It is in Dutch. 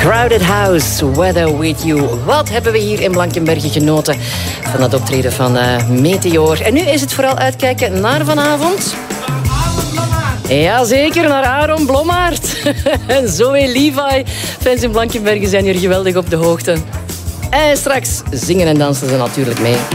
Crowded House, Weather With You. Wat hebben we hier in Blankenberge genoten van dat optreden van Meteor. En nu is het vooral uitkijken naar vanavond. Jazeker, naar Aaron Blommaert. En Zoe Levi. Fans in Blankenberge zijn hier geweldig op de hoogte. En straks zingen en dansen ze natuurlijk mee.